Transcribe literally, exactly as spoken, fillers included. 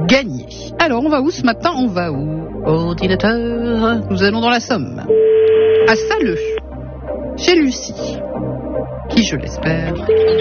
gagner. Alors, on va où ce matin? On va où? Ordinateur. Nous allons dans la Somme. À Salleux. Chez Lucie. Qui, je l'espère,